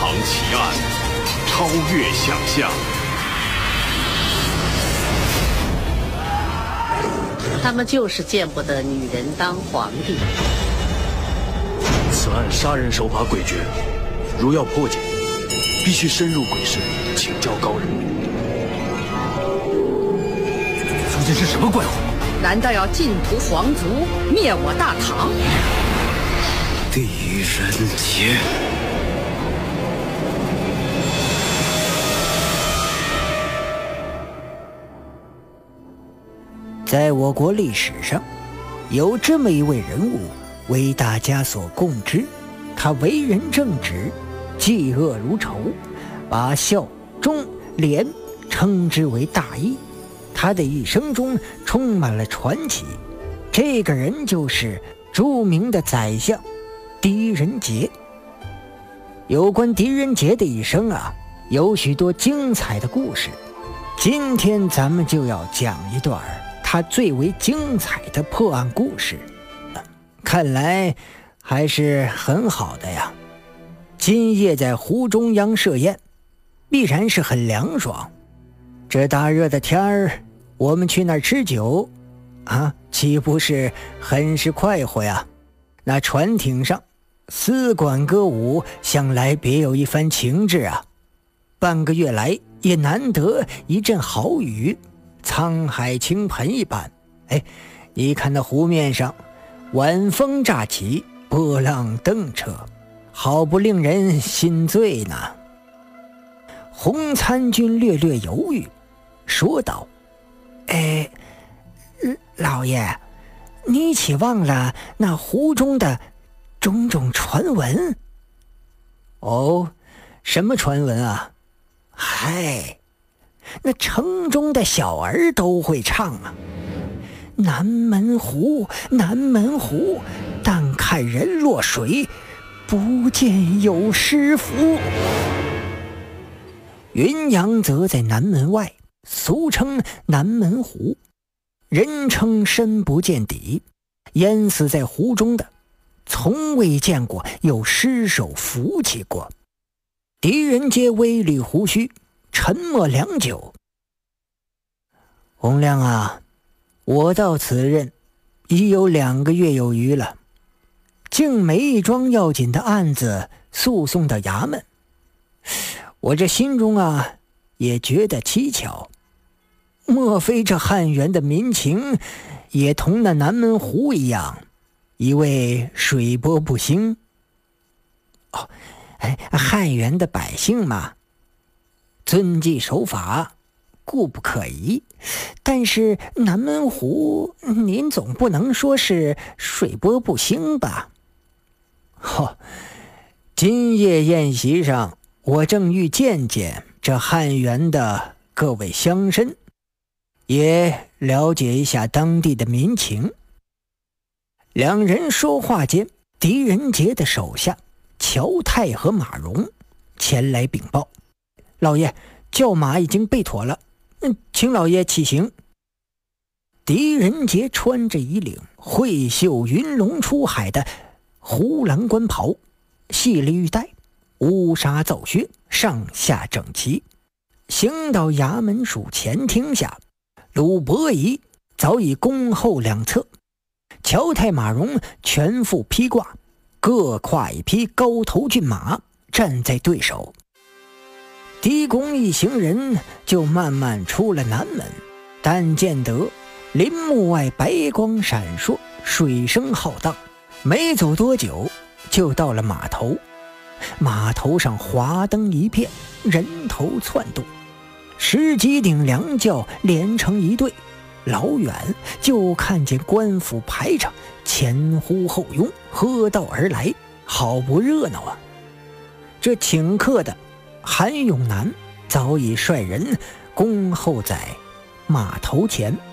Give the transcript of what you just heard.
藏奇案，超越想象。 他们就是见不得女人当皇帝。 此案杀人手法诡谲，如要破解，必须深入鬼市，请教高人。 究竟是什么怪物？ 难道要尽屠皇族，灭我大唐？ 狄仁杰。 在我国历史上，有这么一位人物为大家所共知，他为人正直，嫉恶如仇，把孝忠廉称之为大义。他的一生中充满了传奇，这个人就是著名的宰相狄仁杰。有关狄仁杰的一生有许多精彩的故事，今天咱们就要讲一段他最为精彩的破案故事，看来还是很好的呀。今夜在湖中央设宴，必然是很凉爽。这大热的天儿，我们去那儿吃酒岂不是很是快活呀？那船艇上丝管歌舞，想来别有一番情致啊。半个月来也难得一阵好雨，沧海倾盆一般。你看那湖面上晚风乍起，波浪登车，好不令人心醉呢。洪参军略略犹豫，说道：老爷，你岂忘了那湖中的种种传闻？哦，什么传闻啊？嗨，那城中的小儿都会唱啊。南门湖，南门湖，但看人落水，不见有诗符。云阳则在南门外，俗称南门湖，人称深不见底，淹死在湖中的从未见过有尸首浮起过。狄仁杰微捋胡须，沉默良久。洪亮啊，我到此任已有2个月有余了，竟没一桩要紧的案子诉讼到衙门，我这心中也觉得蹊跷。莫非这汉源的民情也同那南门湖一样，一味水波不兴？汉源的百姓嘛，遵纪守法，固不可疑。但是南门湖，您总不能说是水波不兴吧？今夜宴席上，我正欲见见这汉源的各位乡绅，也了解一下当地的民情。两人说话间，狄仁杰的手下乔泰和马荣前来禀报：老爷，轿马已经备妥了，请老爷起行。狄仁杰穿着一领慧袖云龙出海的湖蓝官袍，细立玉带，乌纱皂靴，上下整齐，行到衙门署前厅下，鲁伯仪早已恭候两侧，乔泰马荣全副披挂，各跨一匹高头骏马，站在对手。狄公一行人就慢慢出了南门，但见得林木外白光闪烁，水声浩荡，没走多久就到了码头。码头上华灯一片，人头窜动，10几顶凉轿连成一队，老远就看见官府排场前呼后拥，喝道而来，好不热闹啊。这请客的韩永南早已率人恭候在码头前。